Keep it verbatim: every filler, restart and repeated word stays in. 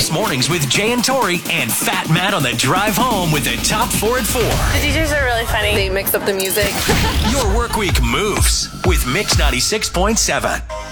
Mix Mornings with Jay and Tori and Fat Matt on the drive home with the top four at four. The D Js are really funny. They mix up the music. Your work week moves with Mix ninety-six point seven.